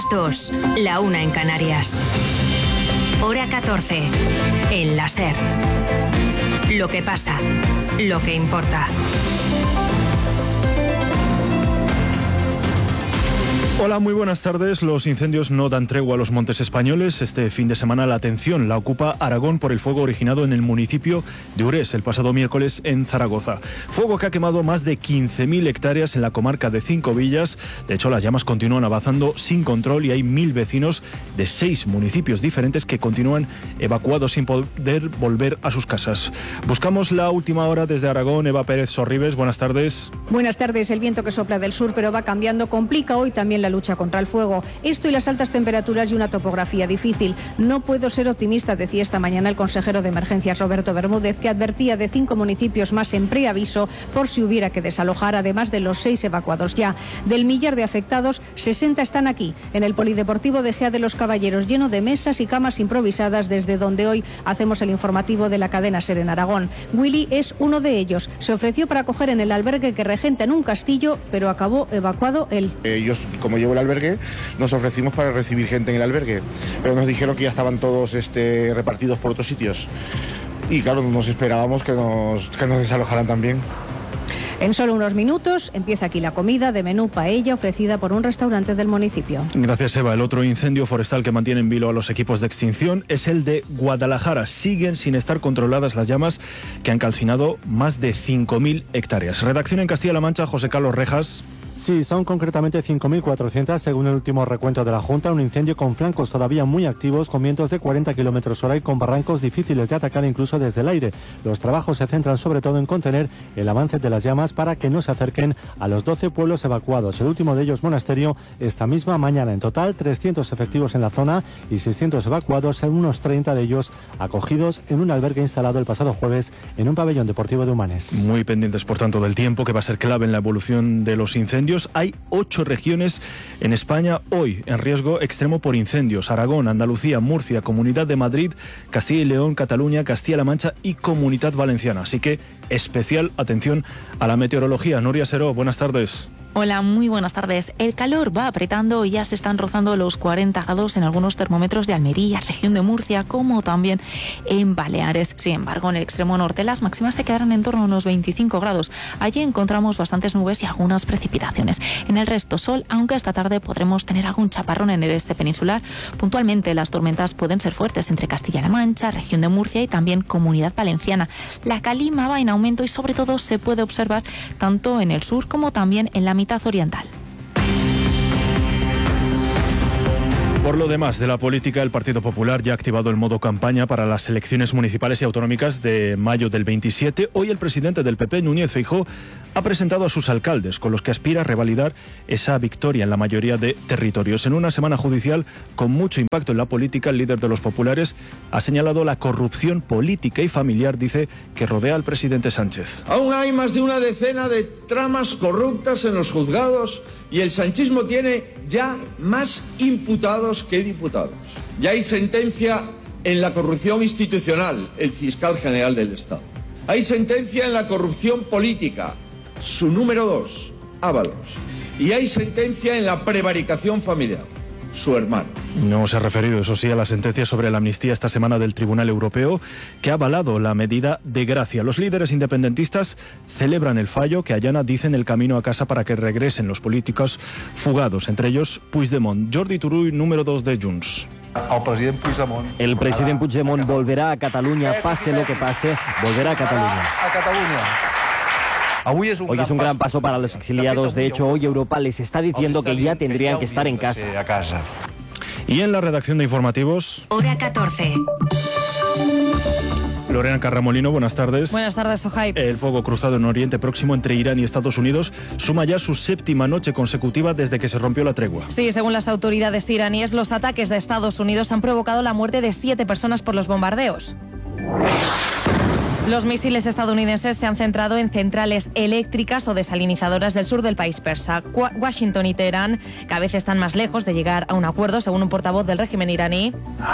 2, la 1 en Canarias. Hora 14, en la SER. Lo que pasa, lo que importa. Hola, muy buenas tardes. Los incendios no dan tregua a los montes españoles. Este fin de semana la atención la ocupa Aragón por el fuego originado en el municipio de Urés el pasado miércoles en Zaragoza. Fuego que ha quemado más de 15.000 hectáreas en la comarca de Cinco Villas. De hecho, las llamas continúan avanzando sin control y hay 1.000 vecinos de 6 municipios diferentes que continúan evacuados sin poder volver a sus casas. Buscamos la última hora desde Aragón. Eva Pérez Sorribes, buenas tardes. Buenas tardes. El viento que sopla del sur pero va cambiando complica hoy también la lucha contra el fuego. Esto y las altas temperaturas y una topografía difícil. No puedo ser optimista, decía esta mañana el consejero de Emergencias Roberto Bermúdez, que advertía de 5 municipios más en preaviso por si hubiera que desalojar, además de los 6 evacuados ya. Del millar de afectados, 60 están aquí, en el Polideportivo de Gea de los Caballeros, lleno de mesas y camas improvisadas, desde donde hoy hacemos el informativo de la cadena SER en Aragón. Willy es uno de ellos. Se ofreció para acoger en el albergue que regenta en un castillo, pero acabó evacuado él. Como llevo el albergue, nos ofrecimos para recibir gente en el albergue, pero nos dijeron que ya estaban todos repartidos por otros sitios y claro, nos esperábamos que nos desalojaran también. En solo unos minutos empieza aquí la comida de menú paella ofrecida por un restaurante del municipio. Gracias, Eva. El otro incendio forestal que mantiene en vilo a los equipos de extinción es el de Guadalajara. Siguen sin estar controladas las llamas que han calcinado más de 5.000 hectáreas. Redacción en Castilla-La Mancha, José Carlos Rejas. Sí, son concretamente 5.400 según el último recuento de la Junta, un incendio con flancos todavía muy activos, con vientos de 40 km/h y con barrancos difíciles de atacar incluso desde el aire. Los trabajos se centran sobre todo en contener el avance de las llamas para que no se acerquen a los 12 pueblos evacuados. El último de ellos, Monasterio, esta misma mañana. En total, 300 efectivos en la zona y 600 evacuados, unos 30 de ellos acogidos en un albergue instalado el pasado jueves en un pabellón deportivo de Humanes. Muy pendientes, por tanto, del tiempo, que va a ser clave en la evolución de los incendios. Hay 8 regiones en España hoy en riesgo extremo por incendios: Aragón, Andalucía, Murcia, Comunidad de Madrid, Castilla y León, Cataluña, Castilla-La Mancha y Comunidad Valenciana. Así que especial atención a la meteorología. Nuria Seró, buenas tardes. Hola, muy buenas tardes. El calor va apretando y ya se están rozando los 40 grados en algunos termómetros de Almería, región de Murcia, como también en Baleares. Sin embargo, en el extremo norte las máximas se quedarán en torno a unos 25 grados. Allí encontramos bastantes nubes y algunas precipitaciones. En el resto, sol, aunque esta tarde podremos tener algún chaparrón en el este peninsular. Puntualmente, las tormentas pueden ser fuertes entre Castilla-La Mancha, región de Murcia y también Comunidad Valenciana. La calima va en aumento y sobre todo se puede observar tanto en el sur como también en la mitad oriental. Por lo demás de la política, el Partido Popular ya ha activado el modo campaña para las elecciones municipales y autonómicas de mayo del 27. Hoy el presidente del PP, Núñez Feijóo, ha presentado a sus alcaldes, con los que aspira a revalidar esa victoria en la mayoría de territorios. En una semana judicial con mucho impacto en la política, el líder de los populares ha señalado la corrupción política y familiar, dice, que rodea al presidente Sánchez. Aún hay más de una decena de tramas corruptas en los juzgados y el sanchismo tiene ya más imputados que diputados. Ya hay sentencia en la corrupción institucional, el fiscal general del Estado. Hay sentencia en la corrupción política, su número 2, Ábalos. Y hay sentencia en la prevaricación familiar, su hermano. No se ha referido, eso sí, a la sentencia sobre la amnistía esta semana del Tribunal Europeo, que ha avalado la medida de gracia. Los líderes independentistas celebran el fallo que allana, dicen, el camino a casa para que regresen los políticos fugados, entre ellos Puigdemont. Jordi Turull, número 2 de Junts. El presidente Puigdemont volverá a Cataluña, pase lo que pase, volverá a Cataluña. Hoy es un gran paso para los exiliados. De hecho, hoy Europa les está diciendo que ya tendrían que estar en casa. Y en la redacción de informativos... Hora 14. Lorena Carramolino, buenas tardes. Buenas tardes, Sohaib. El fuego cruzado en Oriente Próximo entre Irán y Estados Unidos suma ya su 7ª noche consecutiva desde que se rompió la tregua. Sí, según las autoridades iraníes, los ataques de Estados Unidos han provocado la muerte de 7 personas por los bombardeos. Los misiles estadounidenses se han centrado en centrales eléctricas o desalinizadoras del sur del país persa. Washington y Teherán cada vez están más lejos de llegar a un acuerdo, según un portavoz del régimen iraní.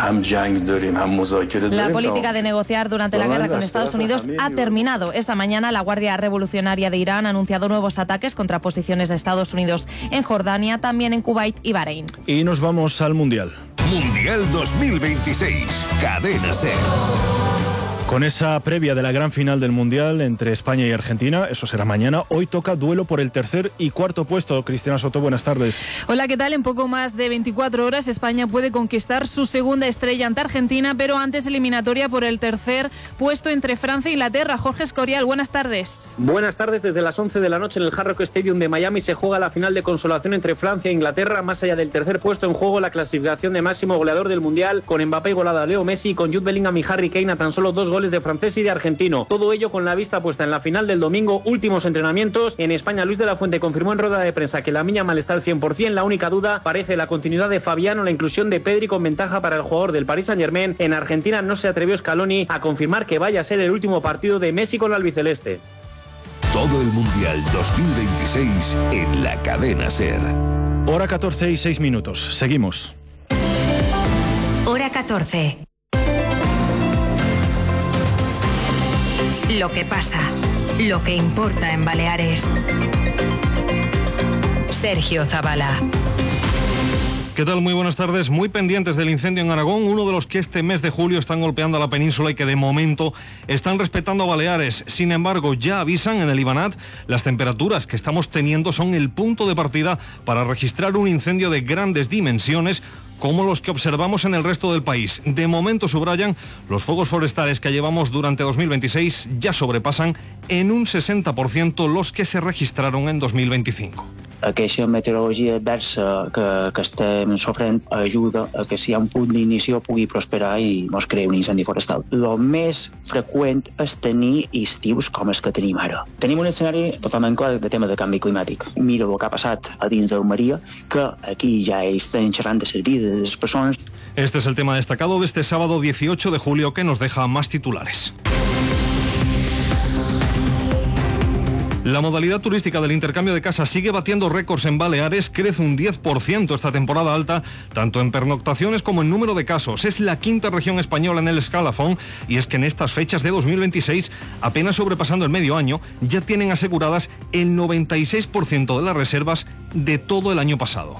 La política de negociar durante la guerra con Estados Unidos ha terminado. Esta mañana la Guardia Revolucionaria de Irán ha anunciado nuevos ataques contra posiciones de Estados Unidos en Jordania, también en Kuwait y Bahrein. Y nos vamos al Mundial. Mundial 2026, Cadena SER. Con esa previa de la gran final del Mundial entre España y Argentina, eso será mañana, hoy toca duelo por el tercer y cuarto puesto. Cristina Soto, buenas tardes. Hola, ¿qué tal? En poco más de 24 horas España puede conquistar su segunda estrella ante Argentina, pero antes eliminatoria por el tercer puesto entre Francia e Inglaterra. Jorge Escorial, buenas tardes. Buenas tardes. Desde las 11 de la noche en el Hard Rock Stadium de Miami se juega la final de consolación entre Francia e Inglaterra. Más allá del tercer puesto en juego, la clasificación de máximo goleador del Mundial, con Mbappé igualado a Leo Messi y con Jude Bellingham y Harry Kane a tan solo 2 goles de francés y de argentino. Todo ello con la vista puesta en la final del domingo. Últimos entrenamientos. En España, Luis de la Fuente confirmó en rueda de prensa que Lamine Yamal está al 100%. La única duda parece la continuidad de Fabián o la inclusión de Pedri con ventaja para el jugador del Paris Saint-Germain. En Argentina no se atrevió Scaloni a confirmar que vaya a ser el último partido de Messi con la albiceleste. Todo el Mundial 2026 en la Cadena SER. Hora 14 y 6 minutos. Seguimos. Hora 14. Lo que pasa, lo que importa en Baleares. Sergio Zabala. ¿Qué tal? Muy buenas tardes. Muy pendientes del incendio en Aragón, uno de los que este mes de julio están golpeando a la península y que de momento están respetando a Baleares. Sin embargo, ya avisan en el IBANAT, las temperaturas que estamos teniendo son el punto de partida para registrar un incendio de grandes dimensiones, como los que observamos en el resto del país. De momento, subrayan, los fuegos forestales que llevamos durante 2026 ya sobrepasan en un 60% los que se registraron en 2025. Aquesta meteorologia adversa que estem sofrent ajuda a que si hi ha un punt d'inici pugui prosperar i mos creï un incendi forestal. El més freqüent és tenir estius com els que tenim ara. Tenim un escenari totalment clar de tema de canvi climàtic. Mira el que ha passat a dins d'Almeria, que aquí ja estan xerrant de servir de les persones. Este es el tema destacado de este sábado 18 de julio que nos deja más titulares. La modalidad turística del intercambio de casas sigue batiendo récords en Baleares, crece un 10% esta temporada alta, tanto en pernoctaciones como en número de casos. Es la quinta región española en el escalafón, y es que en estas fechas de 2026, apenas sobrepasando el medio año, ya tienen aseguradas el 96% de las reservas de todo el año pasado.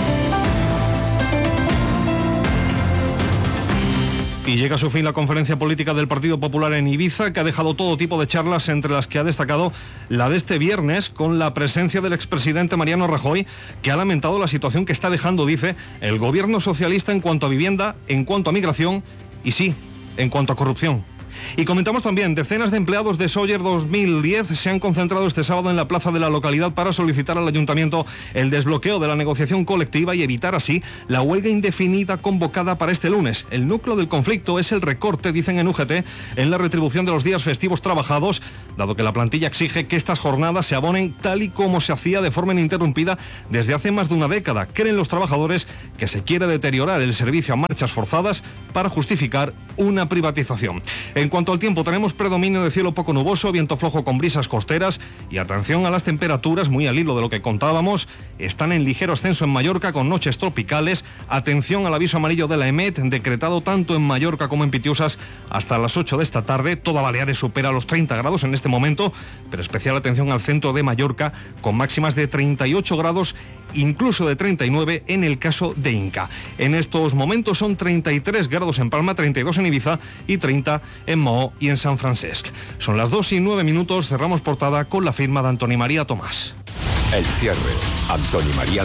Y llega a su fin la conferencia política del Partido Popular en Ibiza, que ha dejado todo tipo de charlas, entre las que ha destacado la de este viernes, con la presencia del expresidente Mariano Rajoy, que ha lamentado la situación que está dejando, dice, el gobierno socialista en cuanto a vivienda, en cuanto a migración y sí, en cuanto a corrupción. Y comentamos también, decenas de empleados de Sawyer 2010 se han concentrado este sábado en la plaza de la localidad para solicitar al ayuntamiento el desbloqueo de la negociación colectiva y evitar así la huelga indefinida convocada para este lunes. El núcleo del conflicto es el recorte, dicen en UGT, en la retribución de los días festivos trabajados, dado que la plantilla exige que estas jornadas se abonen tal y como se hacía de forma ininterrumpida desde hace más de una década. Creen los trabajadores que se quiere deteriorar el servicio a marchas forzadas para justificar una privatización. En cuanto al tiempo, tenemos predominio de cielo poco nuboso, viento flojo con brisas costeras y atención a las temperaturas, muy al hilo de lo que contábamos, están en ligero ascenso en Mallorca con noches tropicales. Atención al aviso amarillo de la EMET, decretado tanto en Mallorca como en Pitiusas hasta las 8 de esta tarde. Toda Baleares supera los 30 grados en este momento, pero especial atención al centro de Mallorca con máximas de 38 grados, incluso de 39 en el caso de Inca. En estos momentos son 33 grados en Palma, 32 en Ibiza y 30 en Maó y en San Francesc. Son las 2:09, cerramos portada con la firma de Antoni María Tomàs. El cierre, Antoni María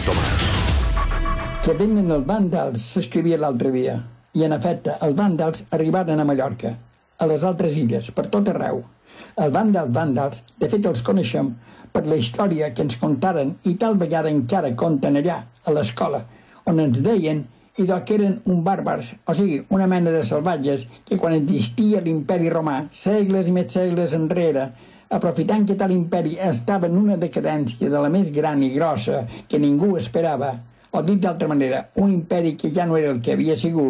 Tomàs. Que venen els vàndals, s'escrivia l'altre dia. I en efecte, els vàndals arribaren a Mallorca, a les altres illes, per tot arreu. Els vàndals, de fet els coneixem per la història que ens contaren i tal vegada encara conten allà, a l'escola, on ens deien que eren un bàrbars, o sigui, una mena de salvatges, que quan existia l'imperi romà, segles i més segles enrere, aprofitant que tal imperi estava en una decadència de la més gran i grossa que ningú esperava, o dit d'altra manera, un imperi que ja no era el que havia sigut,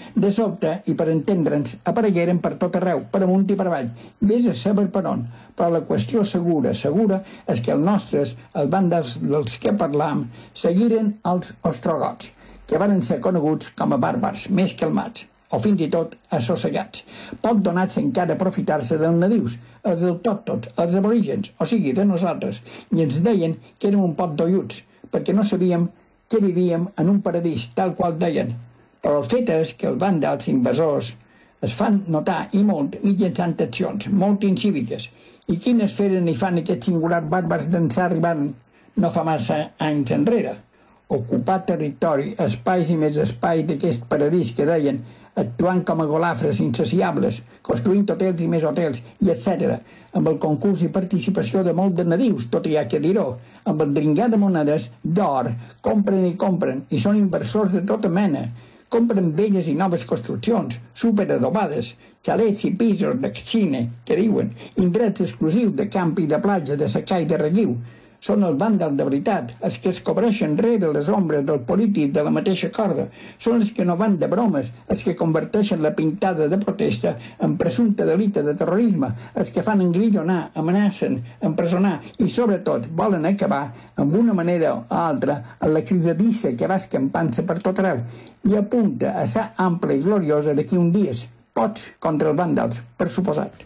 De sobte, i per entendre'ns, aparegueren per tot arreu, per amunt i per avall, vés a saber per on. Però la qüestió segura és que els nostres, els vàndals dels que parlam, seguiren els ostrogots, que varen ser coneguts com a bàrbars, més calmats, o fins i tot assossegats, poc donats encara a aprofitar-se dels nadius, els autòctons, els aborígens, o sigui, de nosaltres, i ens deien que érem un poc dolluts, perquè no sabíem que vivíem en un paradís, tal qual deien. Però el fet és que els vàndals invasors es fan notar i molt mitjançant accions, molt incíviques. I quines feren i fan aquests singulars bàrbars d'ençà arribant no fa massa anys enrere? Ocupar territori, espais i més espais d'aquest paradís que deien, actuant com a golafres insaciables, construint hotels i més hotels, i etc., amb el concurs i participació de molts de nadius, tot hi ha que dir-ho, amb el dringar de monedes d'or, compren, i són inversors de tota mena, compren velles i noves construccions, superadobades, xalets i pisos de cine, que diuen, indrets exclusius de camp i de platja, de secà i de reguiu. Són els vàndals de veritat, els que es cobreixen rere les ombres del polític de la mateixa corda. Són els que no van de bromes, els que converteixen la pintada de protesta en presumpte delicte de terrorisme, els que fan engrillonar, amenacen, empresonar i, sobretot, volen acabar, amb una manera o altra, amb la cridadissa que va escampant-se per tot arreu i apunta a ser ampla i gloriosa d'aquí un dies. Pots contra els vàndals, per suposat.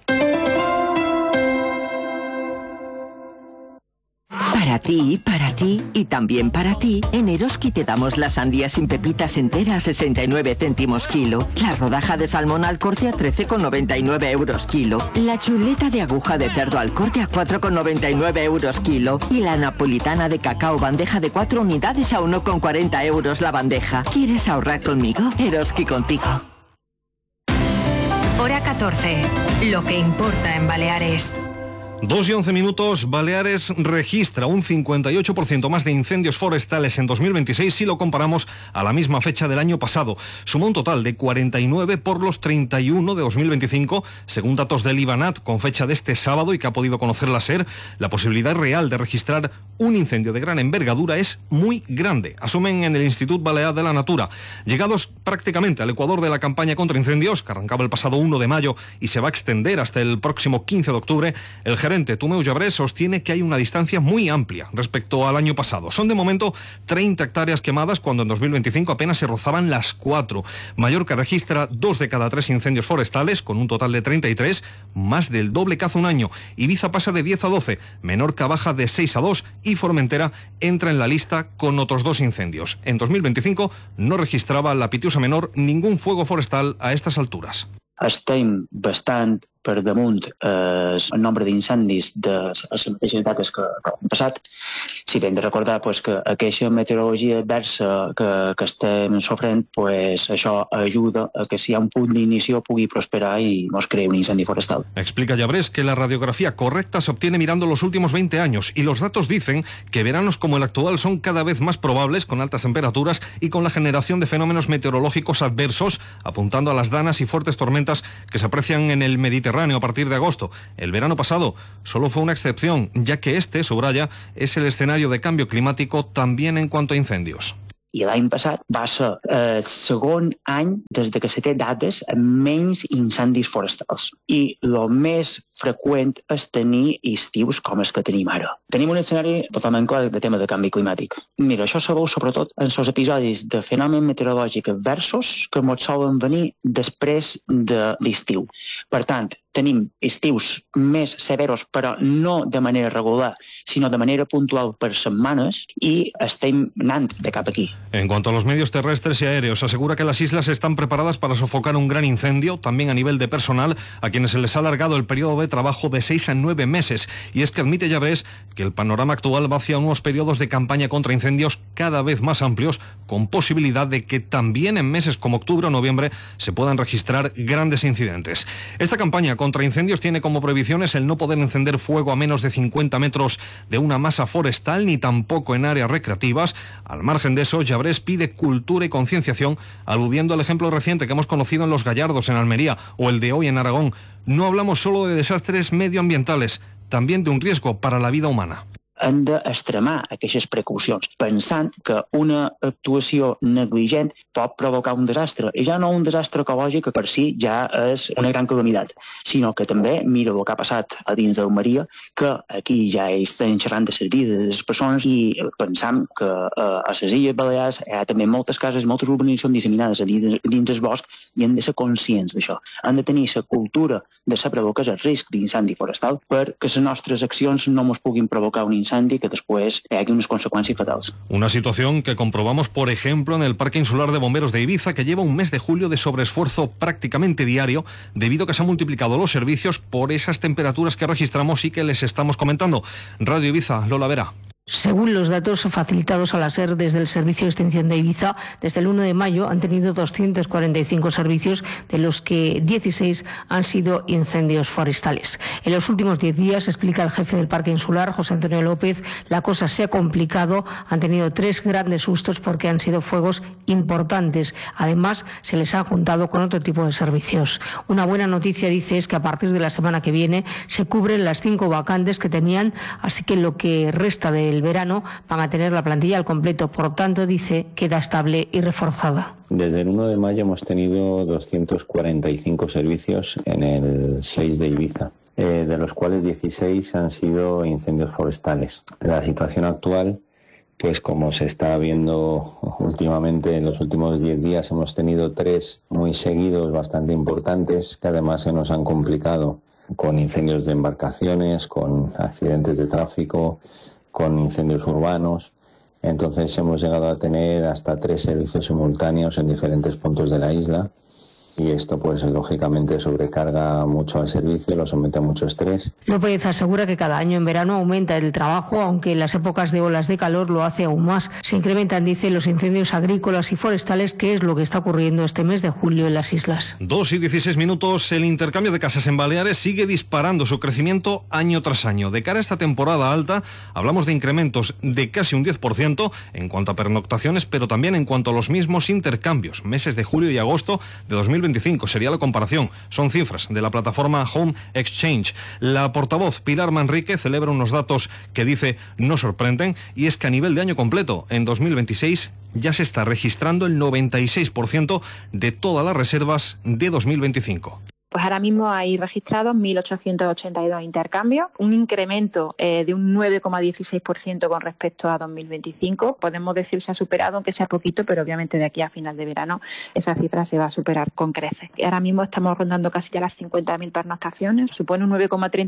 Para ti y también para ti, en Eroski te damos la sandía sin pepitas entera a 69 céntimos kilo, la rodaja de salmón al corte a 13,99 euros kilo, la chuleta de aguja de cerdo al corte a 4,99 euros kilo y la napolitana de cacao bandeja de 4 unidades a 1,40 euros la bandeja. ¿Quieres ahorrar conmigo? Eroski contigo. Hora 14. Lo que importa en Baleares. 2 y 11 minutos, Baleares registra un 58% más de incendios forestales en 2026 si lo comparamos a la misma fecha del año pasado. Suma un total de 49 por los 31 de 2025, según datos del IBANAT, con fecha de este sábado y que ha podido conocer la SER. La posibilidad real de registrar un incendio de gran envergadura es muy grande, asumen en el Institut Balear de la Natura. Llegados prácticamente al ecuador de la campaña contra incendios, que arrancaba el pasado 1 de mayo y se va a extender hasta el próximo 15 de octubre, el gerente Tomeu Llabrés sostiene que hay una distancia muy amplia respecto al año pasado. Son de momento 30 hectáreas quemadas cuando en 2025 apenas se rozaban las 4. Mallorca registra 2 de cada 3 incendios forestales con un total de 33, más del doble que hace un año. Ibiza pasa de 10 a 12, Menorca baja de 6 a 2 y Formentera entra en la lista con otros 2 incendios. En 2025 no registraba la Pitiusa Menor ningún fuego forestal a estas alturas. Estem bastant per damunt el nombre d'incendis de les mateixes dates que l'any passat. Si hem de recordar que aquesta meteorologia adversa que estem sofrent, això ajuda a que si hi ha un punt d'inici pugui prosperar i nos cree un incendi forestal. Explica Llabrés que la radiografía correcta se obtiene mirando los últimos 20 años y los datos dicen que veranos como el actual son cada vez más probables con altas temperaturas y con la generación de fenómenos meteorológicos adversos, apuntando a las danas y fuertes tormentas que se aprecian en el Mediterráneo a partir de agosto. El verano pasado solo fue una excepción, ya que este, subraya, es el escenario de cambio climático también en cuanto a incendios. I l'any passat va ser el segon any des que se té dates amb menys incendis forestals. I el més freqüent és tenir estius com els que tenim ara. Tenim un escenari totalment clar de tema de canvi climàtic. Mira, això se veu sobretot en els episodis de fenomen meteorològic adversos que ens solen venir després de l'estiu. Per tant, tenim estius més severos, però no de manera regular, sinó de manera puntual per setmanes, i estem anant de cap aquí. En cuanto a los medios terrestres y aéreos, asegura que las islas están preparadas para sofocar un gran incendio, también a nivel de personal, a quienes se les ha alargado el periodo de trabajo de 6 a 9 meses. Y es que admite Llabrés que el panorama actual va hacia unos periodos de campaña contra incendios cada vez más amplios, con posibilidad de que también en meses como octubre o noviembre se puedan registrar grandes incidentes. Esta campaña contra incendios tiene como prohibiciones el no poder encender fuego a menos de 50 metros de una masa forestal, ni tampoco en áreas recreativas. Al margen de eso, Llabrés pide cultura y concienciación, aludiendo al ejemplo reciente que hemos conocido en Los Gallardos, en Almería, o el de hoy en Aragón. No hablamos solo de desastres medioambientales, también de un riesgo para la vida humana. hem d'extremar aquestes precaucions, pensant que una actuació negligent pot provocar un desastre, i ja no un desastre ecològic que per si ja és una gran calamitat, sinó que també mira el que ha passat a dins d'Almeria, que aquí ja estan xerrant de les vides de les persones i pensam que a les Illes Balears hi ha també moltes cases, moltes urbanitzacions disseminades dins del bosc i hem de ser conscients d'això. Hem de tenir la cultura de saber el que és el risc d'incendi forestal perquè les nostres accions no ens puguin provocar un incendi que després hi hagi unes conseqüències fatals. Una situación que comprobamos, por ejemplo, en el Parque Insular de Bomberos de Ibiza, que lleva un mes de julio de sobreesfuerzo prácticamente diario, debido a que se han multiplicado los servicios por esas temperaturas que registramos y que les estamos comentando. Radio Ibiza, Lola Vera. Según los datos facilitados a la SER desde el Servicio de Extinción de Ibiza, desde el 1 de mayo han tenido 245 servicios, de los que 16 han sido incendios forestales. En los últimos 10 días, explica el jefe del Parque Insular, José Antonio López, la cosa se ha complicado, han tenido 3 grandes sustos porque han sido fuegos importantes. Además, se les ha juntado con otro tipo de servicios. Una buena noticia, dice, es que a partir de la semana que viene se cubren las 5 vacantes que tenían, así que lo que resta del verano van a tener la plantilla al completo. Por tanto, dice, queda estable y reforzada. Desde el 1 de mayo hemos tenido 245 servicios en el 6 de Ibiza, de los cuales 16 han sido incendios forestales. La situación actual, pues como se está viendo últimamente, en los últimos 10 días hemos tenido 3 muy seguidos bastante importantes, que además se nos han complicado con incendios de embarcaciones, con accidentes de tráfico, con incendios urbanos. Entonces hemos llegado a tener hasta 3 servicios simultáneos en diferentes puntos de la isla, y esto pues lógicamente sobrecarga mucho al servicio, lo somete a mucho estrés. López asegura que cada año en verano aumenta el trabajo, aunque en las épocas de olas de calor lo hace aún más. Se incrementan, dice, los incendios agrícolas y forestales, que es lo que está ocurriendo este mes de julio en las islas. 2:16. El intercambio de casas en Baleares sigue disparando su crecimiento año tras año. De cara a esta temporada alta, hablamos de incrementos de casi un 10% en cuanto a pernoctaciones, pero también en cuanto a los mismos intercambios. Meses de julio y agosto de 2025 sería la comparación. Son cifras de la plataforma Home Exchange. La portavoz Pilar Manrique celebra unos datos que dice no sorprenden, y es que a nivel de año completo, en 2026, ya se está registrando el 96% de todas las reservas de 2025. Pues ahora mismo hay registrados 1.882 intercambios, un incremento de un 9,16% con respecto a 2025. Podemos decir se ha superado, aunque sea poquito, pero obviamente de aquí a final de verano esa cifra se va a superar con creces. Ahora mismo estamos rondando casi ya las 50.000 pernoctaciones, supone un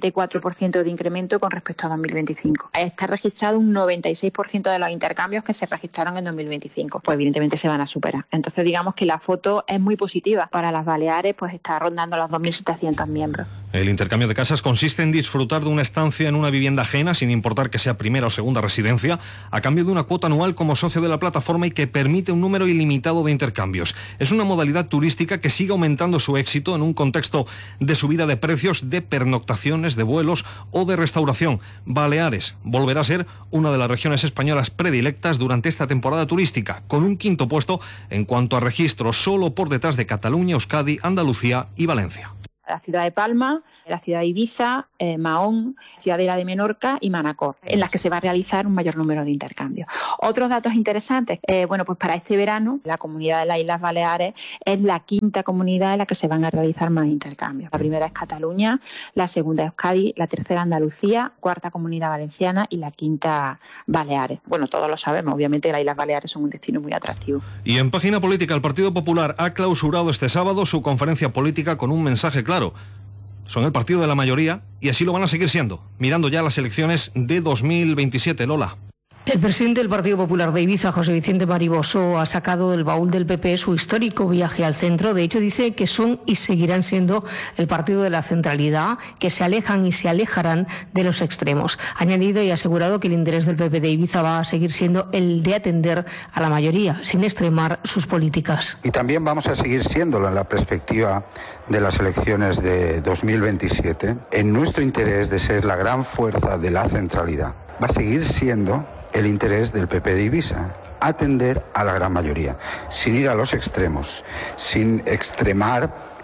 9,34% de incremento con respecto a 2025. Está registrado un 96% de los intercambios que se registraron en 2025. Pues evidentemente se van a superar. Entonces digamos que la foto es muy positiva. Para las Baleares pues está rondando los 2.700 miembros. El intercambio de casas consiste en disfrutar de una estancia en una vivienda ajena, sin importar que sea primera o segunda residencia, a cambio de una cuota anual como socio de la plataforma y que permite un número ilimitado de intercambios. Es una modalidad turística que sigue aumentando su éxito en un contexto de subida de precios de pernoctaciones, de vuelos o de restauración. Baleares volverá a ser una de las regiones españolas predilectas durante esta temporada turística, con un 5º puesto en cuanto a registros, solo por detrás de Cataluña, Euskadi, Andalucía y Valencia. La ciudad de Palma, la ciudad de Ibiza, Mahón, Ciudadela de Menorca y Manacor, en las que se va a realizar un mayor número de intercambios. Otros datos interesantes, pues para este verano la comunidad de las Islas Baleares es la 5ª comunidad en la que se van a realizar más intercambios. La primera es Cataluña, la segunda es Euskadi, la tercera Andalucía, 4ª Comunidad Valenciana y la 5ª Baleares. Bueno, todos lo sabemos, obviamente las Islas Baleares son un destino muy atractivo. Y en página política, el Partido Popular ha clausurado este sábado su conferencia política con un mensaje claro. Son el partido de la mayoría y así lo van a seguir siendo, mirando ya las elecciones de 2027, Lola. El presidente del Partido Popular de Ibiza, José Vicente Mariboso, ha sacado del baúl del PP su histórico viaje al centro. De hecho, dice que son y seguirán siendo el partido de la centralidad, que se alejan y se alejarán de los extremos. Ha añadido y asegurado que el interés del PP de Ibiza va a seguir siendo el de atender a la mayoría, sin extremar sus políticas. Y también vamos a seguir siéndolo en la perspectiva de las elecciones de 2027, en nuestro interés de ser la gran fuerza de la centralidad. Va a seguir siendo el interés del PP de Ibiza, atender a la gran mayoría, sin ir a los extremos, sin extremar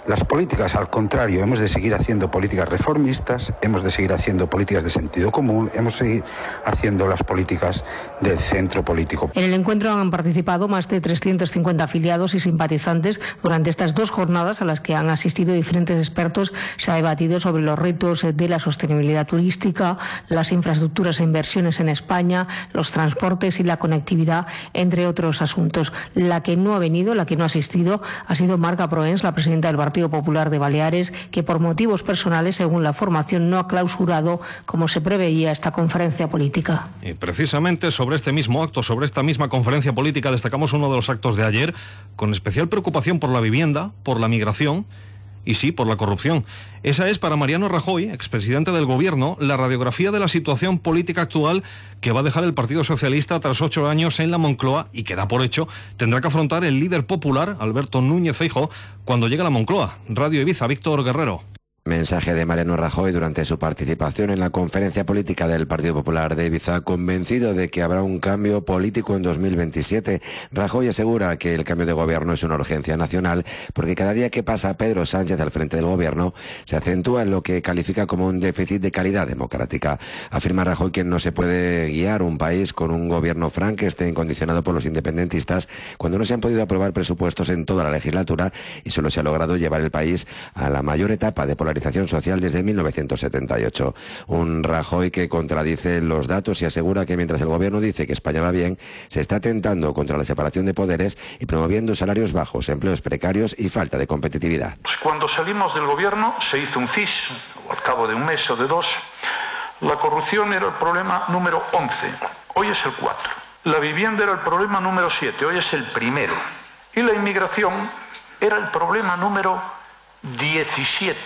Las políticas, al contrario, hemos de seguir haciendo políticas reformistas, hemos de seguir haciendo políticas de sentido común, hemos de seguir haciendo las políticas del centro político. En el encuentro han participado más de 350 afiliados y simpatizantes. Durante estas 2 jornadas a las que han asistido diferentes expertos se ha debatido sobre los retos de la sostenibilidad turística, las infraestructuras e inversiones en España, los transportes y la conectividad, entre otros asuntos. La que no ha venido, la que no ha asistido, ha sido Marga Proens, la presidenta del Partido Popular de Baleares, que por motivos personales, según la formación, no ha clausurado, como se preveía, esta conferencia política. Y precisamente sobre este mismo acto, sobre esta misma conferencia política, destacamos uno de los actos de ayer, con especial preocupación por la vivienda, por la migración y sí, por la corrupción. Esa es para Mariano Rajoy, expresidente del Gobierno, la radiografía de la situación política actual que va a dejar el Partido Socialista tras 8 años en la Moncloa y que da por hecho tendrá que afrontar el líder popular, Alberto Núñez Feijóo, cuando llegue a la Moncloa. Radio Ibiza, Víctor Guerrero. Mensaje de Mariano Rajoy durante su participación en la conferencia política del Partido Popular de Ibiza, convencido de que habrá un cambio político en 2027. Rajoy asegura que el cambio de gobierno es una urgencia nacional porque cada día que pasa Pedro Sánchez al frente del gobierno se acentúa en lo que califica como un déficit de calidad democrática. Afirma Rajoy que no se puede guiar un país con un gobierno Frankenstein condicionado por los independentistas cuando no se han podido aprobar presupuestos en toda la legislatura y solo se ha logrado llevar el país a la mayor etapa de polarización social desde 1978. Un Rajoy que contradice los datos y asegura que mientras el gobierno dice que España va bien, se está atentando contra la separación de poderes y promoviendo salarios bajos, empleos precarios y falta de competitividad. Pues cuando salimos del gobierno se hizo un CIS, o al cabo de un mes o de 2, la corrupción era el problema número 11, hoy es el 4. La vivienda era el problema número 7, hoy es el primero. Y la inmigración era el problema número 17.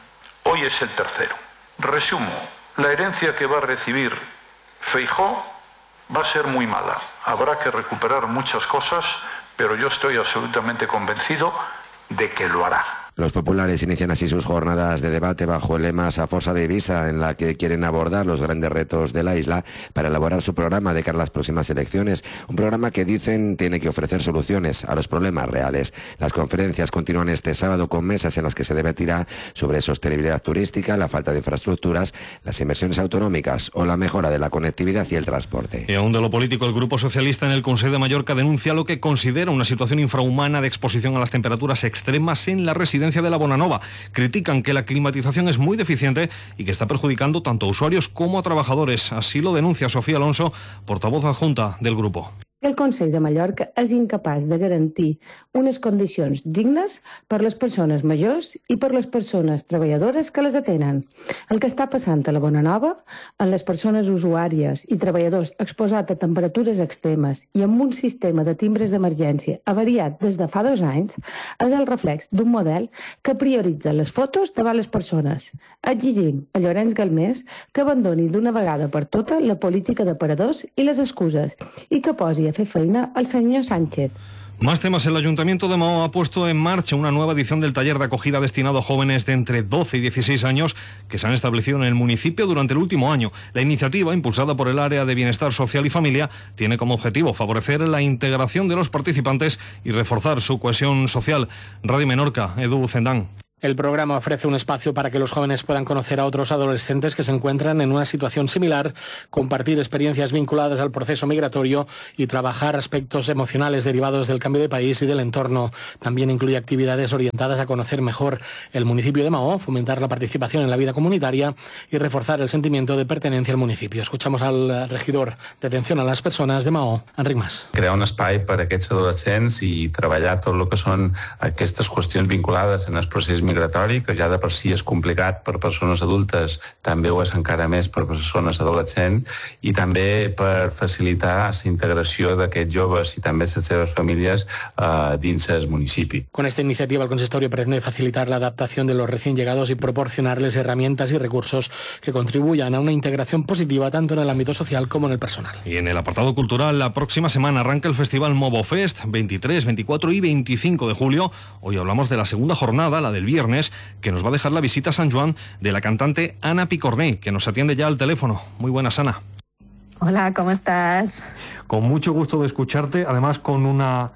Hoy es el tercero. Resumo, la herencia que va a recibir Feijóo va a ser muy mala. Habrá que recuperar muchas cosas, pero yo estoy absolutamente convencido de que lo hará. Los populares inician así sus jornadas de debate bajo el lema Sa Força d'Eivissa, en la que quieren abordar los grandes retos de la isla para elaborar su programa de cara a las próximas elecciones. Un programa que dicen tiene que ofrecer soluciones a los problemas reales. Las conferencias continúan este sábado con mesas en las que se debatirá sobre sostenibilidad turística, la falta de infraestructuras, las inversiones autonómicas o la mejora de la conectividad y el transporte. Y aún de lo político, el Grupo Socialista en el Consell de Mallorca denuncia lo que considera una situación infrahumana de exposición a las temperaturas extremas en la residencia de la Bonanova. Critican que la climatización es muy deficiente y que está perjudicando tanto a usuarios como a trabajadores. Así lo denuncia Sofía Alonso, portavoz adjunta del grupo. El Consell de Mallorca és incapaç de garantir unes condicions dignes per les persones majors i per les persones treballadores que les atenen. El que està passant a la Bonanova, en les persones usuàries i treballadors exposats a temperatures extremes i amb un sistema de timbres d'emergència avariat des de fa 2 anys, és el reflex d'un model que prioritza les fotos davant les persones. Exigim a Llorenç Galmés que abandoni d'una vegada per tota la política d'aparadors i les excuses i que posi a fer feina al senyor Sánchez. Más temas. El Ayuntamiento de Mahó ha puesto en marcha una nueva edición del taller de acogida destinado a jóvenes de entre 12 y 16 años que se han establecido en el municipio durante el último año. La iniciativa, impulsada por el Área de Bienestar Social y Familia, tiene como objetivo favorecer la integración de los participantes y reforzar su cohesión social. Radio Menorca, Edu Zendán. El programa ofrece un espacio para que los jóvenes puedan conocer a otros adolescentes que se encuentran en una situación similar, compartir experiencias vinculadas al proceso migratorio y trabajar aspectos emocionales derivados del cambio de país y del entorno. También incluye actividades orientadas a conocer mejor el municipio de Mahó, fomentar la participación en la vida comunitaria y reforzar el sentimiento de pertenencia al municipio. Escuchamos al regidor de atención a las personas de Mahó, Enric Mas. Crear un espai per a aquests adolescents i treballar tot el que són aquestes qüestions vinculades en el procés migratori, que ja de per si és complicat per persones adultes, també ho és encara més per persones adolescents, i també per facilitar la integració d'aquests joves i també les seves famílies dins el municipi. Con esta iniciativa el consistorio pretende facilitar la adaptación de los recién llegados y proporcionarles herramientas y recursos que contribuyan a una integración positiva tanto en el ámbito social como en el personal. Y en el apartado cultural, la próxima semana arranca el Festival Movofest, 23, 24 y 25 de julio. Hoy hablamos de la segunda jornada, la del viernes, que nos va a dejar la visita a San Juan de la cantante Ana Picornell, que nos atiende ya al teléfono. Muy buenas, Ana. Hola, ¿cómo estás? Con mucho gusto de escucharte, además con una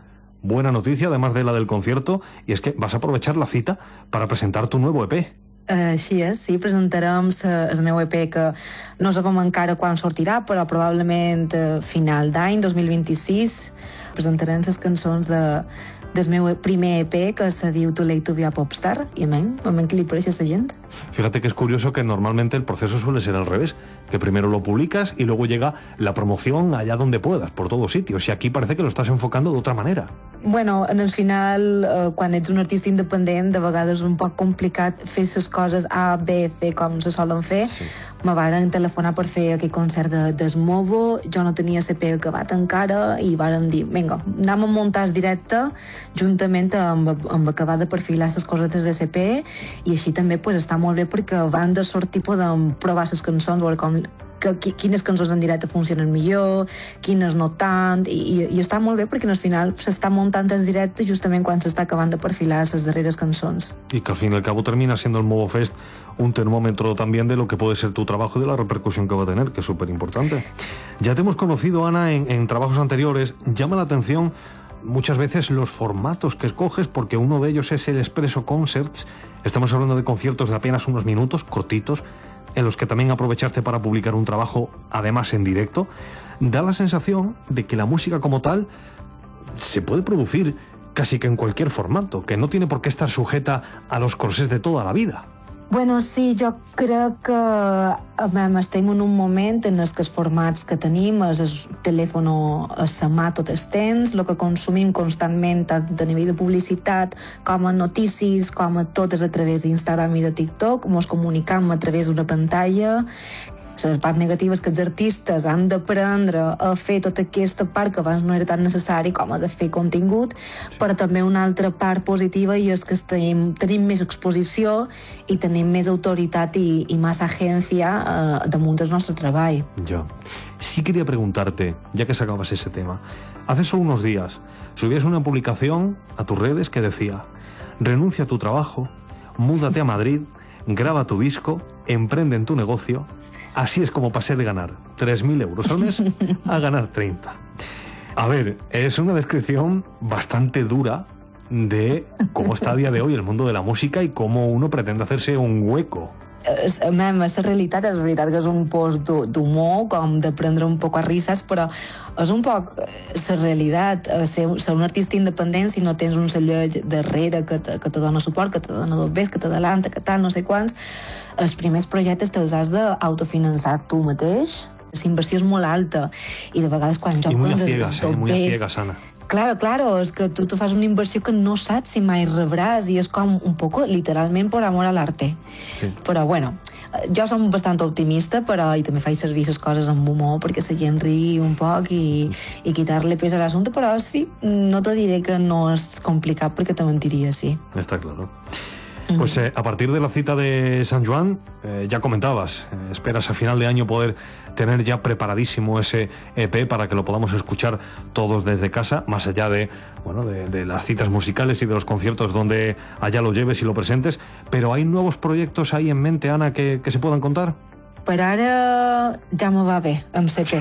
buena noticia, además de la del concierto, y es que vas a aprovechar la cita para presentar tu nuevo EP. Així és, sí, presentarem el meu EP que no sabem encara quan sortirà, però probablement final d'any, 2026, presentarem les cançons del meu primer EP que se diu Too Late to be a Popstar, i a mi que li pareix a la gent. Fíjate que es curioso que normalmente el proceso suele ser al revés, que primero lo publicas y luego llega la promoción allá donde puedas, por todos sitios, y aquí parece que lo estás enfocando de otra manera. Bueno, en el final, quan ets un artista independent, de vegades és un poc complicat fer les coses A, B, C, com se solen fer. Sí. Me varen telefonar per fer aquell concert d'Esmovo, jo no tenia CP acabat encara, i varen dir, vinga, anem a muntar el directe, juntament amb acabar de perfilar les cosetes de CP, i així també pues, està molt bé perquè van de sortir podem provar les cançons, veure com quines cançons en directe funcionen millor, quines no tant, i està molt bé perquè al final s'està muntant el directe justament quan s'està acabant de perfilar les darreres cançons. Y que al fin y al cabo termina siendo el Movo Fest un termómetro también de lo que puede ser tu trabajo y de la repercusión que va a tener, que es súper importante. Ya te hemos conocido, Ana, en trabajos anteriores. Llama la atención muchas veces los formatos que escoges, porque uno de ellos es el Expresso Concerts. Estamos hablando de conciertos de apenas unos minutos, cortitos, en los que también aprovechaste para publicar un trabajo, además en directo. Da la sensación de que la música como tal se puede producir casi que en cualquier formato, que no tiene por qué estar sujeta a los corsés de toda la vida. Bueno, sí, jo crec que estem en un moment en els que els formats que tenim és el telèfon a la mà tot el temps, el que consumim constantment tant a nivell de publicitat com a notícies, com a tot és a través d'Instagram i de TikTok, ens comunicam a través d'una pantalla. La part negativa és que els artistes han d'aprendre a fer tota aquesta part que abans no era tan necessari com a de fer contingut, però també una altra part positiva i és que tenim més exposició i tenim més autoritat i más agència damunt del nostre treball. Ya. Sí quería preguntarte, ya que sacabas ese tema, hace solo unos días subías una publicación a tus redes que decía: renuncia a tu trabajo, múdate a Madrid, graba tu disco, emprende en tu negocio. Así es como pasé de ganar 3.000 euros al mes a ganar 30. A ver, es una descripción bastante dura de cómo está a día de hoy el mundo de la música y cómo uno pretende hacerse un hueco. La realitat és veritat que és un post d'humor, com de prendre un poc a risses, però és un poc la realitat. Ser un artista independent, si no tens un celler darrere que te dona suport, que te dona dos bes, que t'adalanta, que tal, no sé quants, els primers projectes te'ls has d'autofinançar tu mateix. La inversió és molt alta i de vegades quan jo... I muy a ciegas, Ana. Claro, és que tu fas una inversió que no saps si mai rebràs i és com un poco literalment por amor al arte. Sí. Però bueno, jo som bastant optimista, però i també faig servir les coses amb humor perquè la gent ri un poc i quitar-li pes a l'assumpte, però sí, no te diré que no és complicat perquè te mentiria, sí. Está claro. Pues a partir de la cita de San Juan, ya comentabas, esperas a final de año poder tener ya preparadísimo ese EP para que lo podamos escuchar todos desde casa, más allá de las citas musicales y de los conciertos donde allá lo lleves y lo presentes. Pero ¿hay nuevos proyectos ahí en mente, Ana, que se puedan contar? Per ara ja me va bé, amb CP.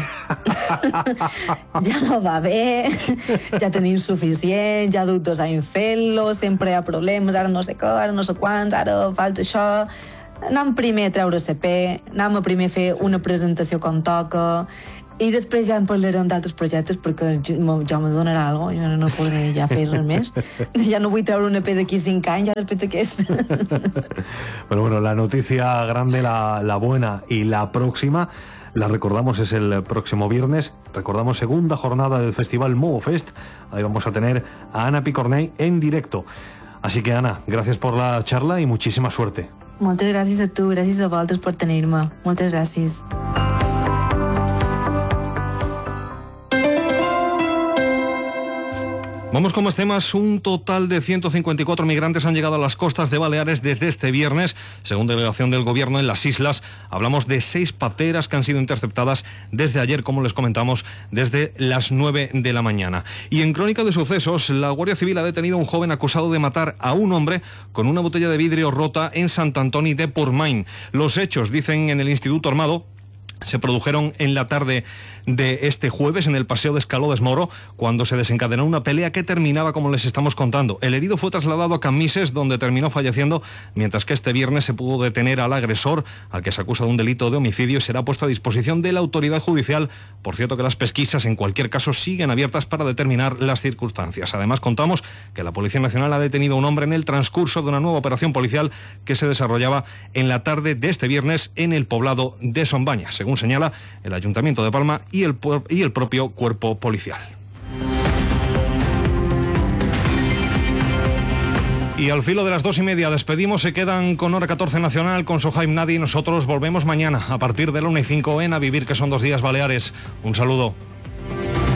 Ja me va bé, ja tenim suficient, ja duc 2 anys fent-lo, sempre hi ha problemes, ara no sé què, ara no sé quants, ara falta això. Anem primer a treure CP, anem a primer fer una presentació com toca, i després ja en parlarem d'altres projectes perquè jo me donarà alguna cosa, jo no podré ja fer res més. Ja no vull treure un EP d'aquí 5 anys, ja després d'aquest. Bueno, la noticia grande, la buena y la próxima, la recordamos, es el próximo viernes. Recordamos segunda jornada del Festival Movo Fest. Ahí vamos a tener a Ana Picornell en directo. Así que, Ana, gracias por la charla y muchísima suerte. Moltes gràcies a tu, gràcies a vosaltres per tenir-me. Moltes gràcies. Vamos con más temas. Un total de 154 migrantes han llegado a las costas de Baleares desde este viernes. Según delegación del gobierno en las islas, hablamos de 6 pateras que han sido interceptadas desde ayer, como les comentamos, desde las 9 de la mañana. Y en crónica de sucesos, la Guardia Civil ha detenido a un joven acusado de matar a un hombre con una botella de vidrio rota en Sant Antoni de Portmany. Los hechos, dicen en el Instituto Armado, se produjeron en la tarde de este jueves en el Paseo de Escaló de Moro, cuando se desencadenó una pelea que terminaba como les estamos contando. El herido fue trasladado a Camises, donde terminó falleciendo, mientras que este viernes se pudo detener al agresor, al que se acusa de un delito de homicidio, y será puesto a disposición de la autoridad judicial. Por cierto, que las pesquisas en cualquier caso siguen abiertas para determinar las circunstancias. Además, contamos que la Policía Nacional ha detenido a un hombre en el transcurso de una nueva operación policial que se desarrollaba en la tarde de este viernes en el poblado de Sombaña, según señala el Ayuntamiento de Palma y el propio cuerpo policial. Y al filo de las 2:30 despedimos. Se quedan con Hora 14 Nacional, con Sohaim Nadi. Nosotros volvemos mañana a partir de la 1:05 en A Vivir, que son 2 días Baleares. Un saludo.